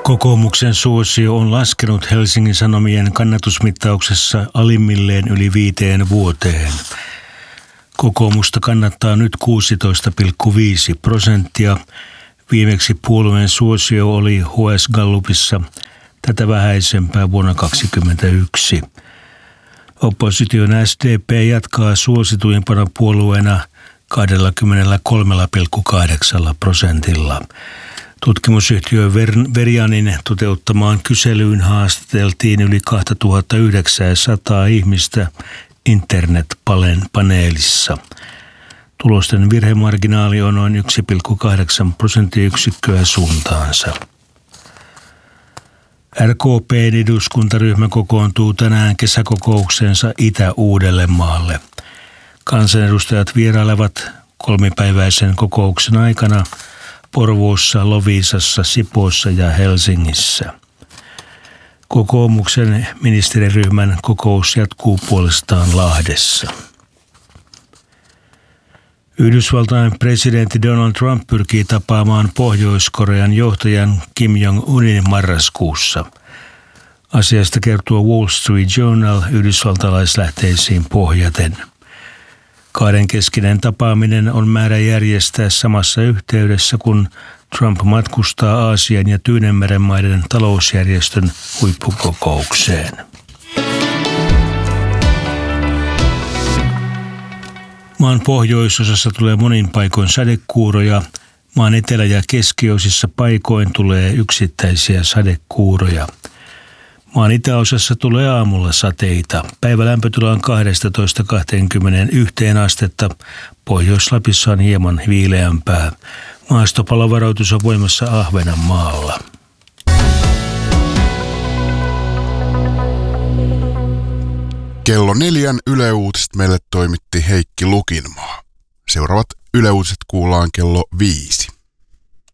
Kokoomuksen suosio on laskenut Helsingin Sanomien kannatusmittauksessa alimmilleen yli 5 vuoteen. Kokoomusta kannattaa nyt 16,5%. Viimeksi puolueen suosio oli HS Gallupissa tätä vähäisempää vuonna 2021. Opposition SDP jatkaa suosituimpana puolueena 23,8%. Tutkimusyhtiö Verianin toteuttamaan kyselyyn haastateltiin yli 2900 ihmistä internetpaneelissa. Tulosten virhemarginaali on noin 1,8 prosenttiyksikköä suuntaansa. RKP:n eduskuntaryhmä kokoontuu tänään kesäkokouksensa Itä-Uudellemaalle. Kansanedustajat vierailevat 3-päiväisen kokouksen aikana Porvoossa, Loviisassa, Sipoossa ja Helsingissä. Kokoomuksen ministeriryhmän kokous jatkuu puolestaan Lahdessa. Yhdysvaltain presidentti Donald Trump pyrkii tapaamaan Pohjois-Korean johtajan Kim Jong-unin marraskuussa. Asiasta kertoo Wall Street Journal yhdysvaltalaislähteisiin pohjaten. Kahdenkeskinen tapaaminen on määrä järjestää samassa yhteydessä, kun Trump matkustaa Aasian ja Tyynenmeren maiden talousjärjestön huippukokoukseen. Maan pohjoisosassa tulee monin paikoin sadekuuroja. Maan etelä- ja keskiosissa paikoin tulee yksittäisiä sadekuuroja. Maan itäosassa tulee aamulla sateita. Päivälämpötila on 12–21 astetta. Pohjois-Lapissa on hieman viileämpää. Maastopalovaroitus on voimassa Ahvenanmaalla. Kello 4 Yle Uutiset meille toimitti Heikki Lukinmaa. Seuraavat Yle Uutiset kuullaan kello 5.